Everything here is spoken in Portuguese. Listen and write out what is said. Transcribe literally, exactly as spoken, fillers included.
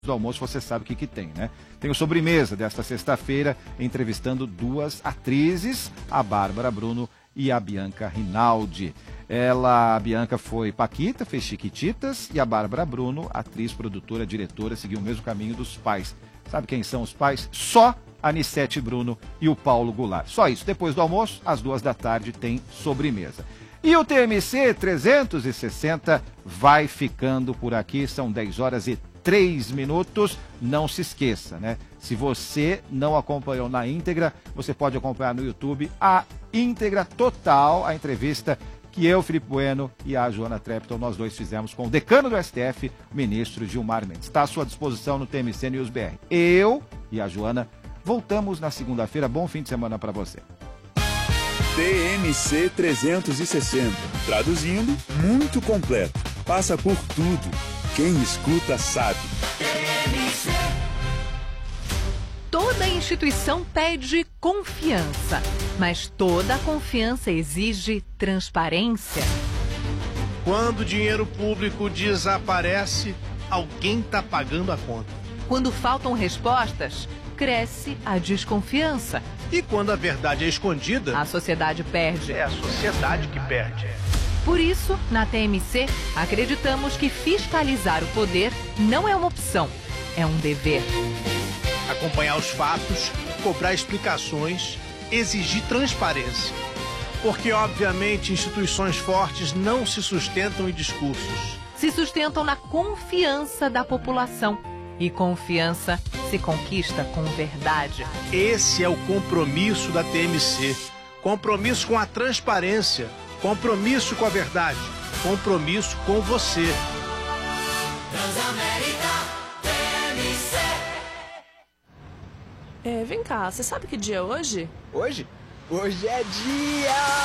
do almoço você sabe o que que tem, né? Tem o Sobremesa desta sexta-feira, entrevistando duas atrizes, a Bárbara Bruno e a Bianca Rinaldi. Ela, a Bianca foi Paquita, fez Chiquititas, e a Bárbara Bruno, atriz, produtora, diretora, seguiu o mesmo caminho dos pais. Sabe quem são os pais? Só a Anissete Bruno e o Paulo Goulart. Só isso. Depois do almoço, às duas da tarde, tem Sobremesa. E o T M C trezentos e sessenta vai ficando por aqui, são dez horas e três minutos. Não se esqueça, né? Se você não acompanhou na íntegra, você pode acompanhar no YouTube a íntegra total, a entrevista que eu, Felipe Bueno, e a Joana Trepton, nós dois fizemos com o decano do S T F, o ministro Gilmar Mendes. Está à sua disposição no T M C News B R. Eu e a Joana voltamos na segunda-feira. Bom fim de semana para você. T M C trezentos e sessenta. Traduzindo, muito completo. Passa por tudo. Quem escuta sabe. Toda instituição pede confiança, mas toda confiança exige transparência. Quando o dinheiro público desaparece, alguém está pagando a conta. Quando faltam respostas, cresce a desconfiança. E quando a verdade é escondida, a sociedade perde. É a sociedade que perde. Por isso, na T M C, acreditamos que fiscalizar o poder não é uma opção, é um dever. Acompanhar os fatos, cobrar explicações, exigir transparência. Porque, obviamente, instituições fortes não se sustentam em discursos. Se sustentam na confiança da população. E confiança se conquista com verdade. Esse é o compromisso da T M C. Compromisso com a transparência. Compromisso com a verdade. Compromisso com você. Transamérica T M C. É, vem cá, você sabe que dia é hoje? Hoje? Hoje é dia...